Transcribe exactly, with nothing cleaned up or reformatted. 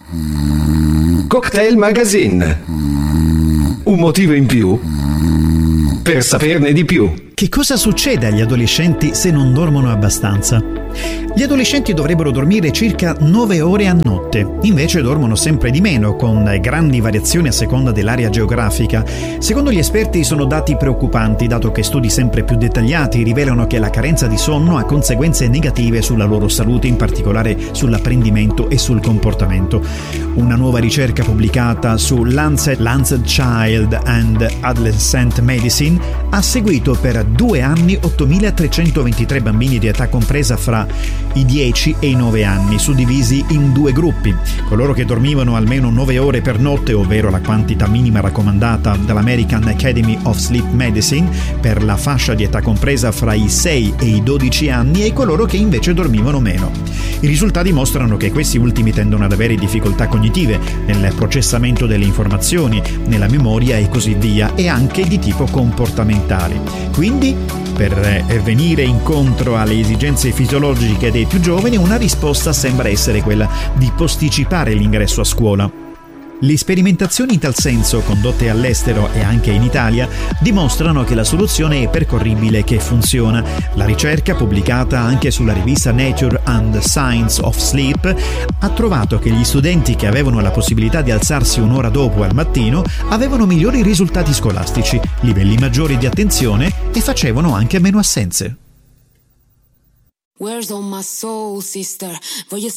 Cocktail Magazine. Un motivo in più per saperne di più. Che cosa succede agli adolescenti se non dormono abbastanza? Gli adolescenti dovrebbero dormire circa nove ore a notte, invece dormono sempre di meno, con grandi variazioni a seconda dell'area geografica. Secondo gli esperti sono dati preoccupanti, dato che studi sempre più dettagliati rivelano che la carenza di sonno ha conseguenze negative sulla loro salute, in particolare sull'apprendimento e sul comportamento. Una nuova ricerca pubblicata su Lancet, Lancet Child and Adolescent Medicine ha seguito per due anni ottomilatrecentoventitré bambini di età compresa fra i dieci e i nove anni, suddivisi in due gruppi: coloro che dormivano almeno nove ore per notte, ovvero la quantità minima raccomandata dall'American Academy of Sleep Medicine per la fascia di età compresa fra i sei e i dodici anni, e coloro che invece dormivano meno. I risultati mostrano che questi ultimi tendono ad avere difficoltà cognitive nel processamento delle informazioni, nella memoria e così via, e anche di tipo comportamentale. Quindi, per venire incontro alle esigenze fisiologiche dei più giovani, una risposta sembra essere quella di posticipare l'ingresso a scuola. Le sperimentazioni in tal senso, condotte all'estero e anche in Italia, dimostrano che la soluzione è percorribile e che funziona. La ricerca, pubblicata anche sulla rivista Nature and Science of Sleep, ha trovato che gli studenti che avevano la possibilità di alzarsi un'ora dopo al mattino avevano migliori risultati scolastici, livelli maggiori di attenzione e facevano anche meno assenze. Where's all my soul, sister? Voglio